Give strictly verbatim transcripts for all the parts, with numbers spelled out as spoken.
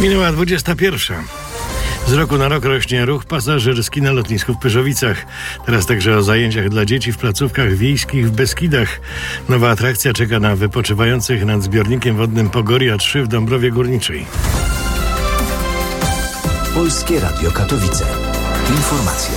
Minęła dwudziesta pierwsza. Z roku na rok rośnie ruch pasażerski na lotnisku w Pyrzowicach. Teraz także o zajęciach dla dzieci w placówkach wiejskich w Beskidach. Nowa atrakcja czeka na wypoczywających nad zbiornikiem wodnym Pogoria trzy w Dąbrowie Górniczej. Polskie Radio Katowice. Informacje.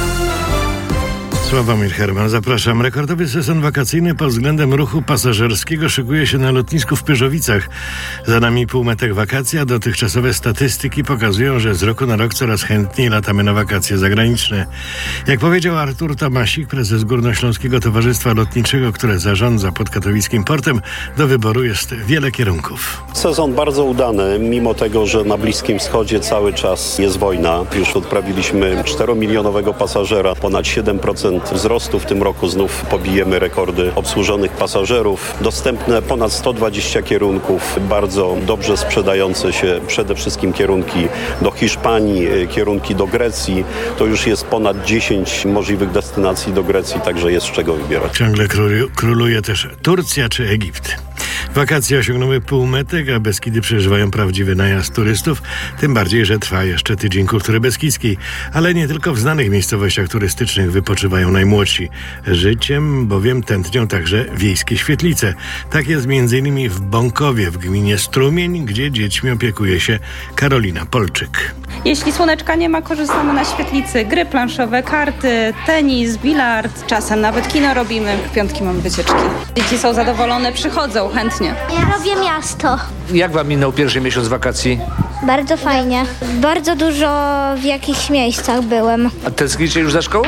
Sławomir Herman, zapraszam. Rekordowy sezon wakacyjny pod względem ruchu pasażerskiego szykuje się na lotnisku w Pyrzowicach. Za nami półmetek wakacji, a dotychczasowe statystyki pokazują, że z roku na rok coraz chętniej latamy na wakacje zagraniczne. Jak powiedział Artur Tamasik, prezes Górnośląskiego Towarzystwa Lotniczego, które zarządza podkatowickim portem, do wyboru jest wiele kierunków. Sezon bardzo udany, mimo tego, że na Bliskim Wschodzie cały czas jest wojna. Już odprawiliśmy czteromilionowego pasażera, ponad siedem procent wzrostu. W tym roku znów pobijemy rekordy obsłużonych pasażerów. Dostępne ponad sto dwadzieścia kierunków, bardzo dobrze sprzedające się przede wszystkim kierunki do Hiszpanii, kierunki do Grecji. To już jest ponad dziesięć możliwych destynacji do Grecji, także jest z czego wybierać. Ciągle króluje też Turcja czy Egipt. Wakacje osiągnęły półmetek, a Beskidy przeżywają prawdziwy najazd turystów, tym bardziej, że trwa jeszcze tydzień kultury beskidzkiej. Ale nie tylko w znanych miejscowościach turystycznych wypoczywają najmłodsi. Życiem bowiem tętnią także wiejskie świetlice. Tak jest między innymi w Bąkowie, w gminie Strumień, gdzie dziećmi opiekuje się Karolina Polczyk. Jeśli słoneczka nie ma, korzystamy na świetlicy. Gry planszowe, karty, tenis, bilard. Czasem nawet kino robimy. W piątki mamy wycieczki. Dzieci są zadowolone, przychodzą chętnie. Ja robię miasto. Jak wam minął pierwszy miesiąc wakacji? Bardzo fajnie. Bardzo dużo w jakichś miejscach byłem. A tęsknicie już za szkołą?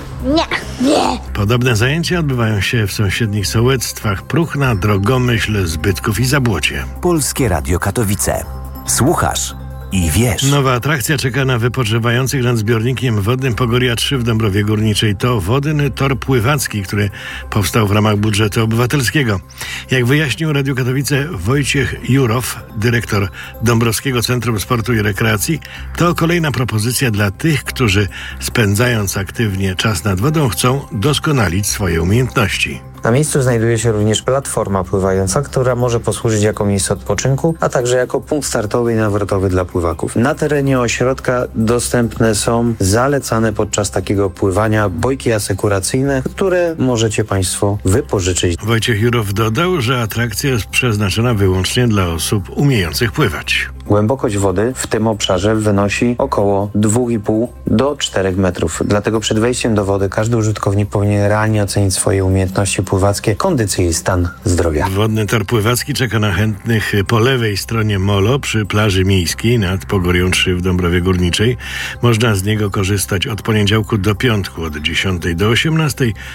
Nie. Nie. Podobne zajęcia odbywają się w sąsiednich sołectwach Pruchna, Drogomyśl, Zbytków i Zabłocie. Polskie Radio Katowice. Słuchasz i wiesz. Nowa atrakcja czeka na wypoczywających nad zbiornikiem wodnym Pogoria trzy w Dąbrowie Górniczej. To wodny tor pływacki, który powstał w ramach budżetu obywatelskiego. Jak wyjaśnił Radiu Katowice Wojciech Jurow, dyrektor Dąbrowskiego Centrum Sportu i Rekreacji, to kolejna propozycja dla tych, którzy spędzając aktywnie czas nad wodą chcą doskonalić swoje umiejętności. Na miejscu znajduje się również platforma pływająca, która może posłużyć jako miejsce odpoczynku, a także jako punkt startowy i nawrotowy dla pływaków. Na terenie ośrodka dostępne są zalecane podczas takiego pływania bojki asekuracyjne, które możecie Państwo wypożyczyć. Wojciech Jurow dodał, że atrakcja jest przeznaczona wyłącznie dla osób umiejących pływać. Głębokość wody w tym obszarze wynosi około dwa i pół do czterech metrów. Dlatego przed wejściem do wody każdy użytkownik powinien realnie ocenić swoje umiejętności pływackie, kondycję i stan zdrowia. Wodny tor pływacki czeka na chętnych po lewej stronie molo przy plaży miejskiej nad Pogorią trzy w Dąbrowie Górniczej. Można z niego korzystać od poniedziałku do piątku, od dziesiątej do osiemnastej.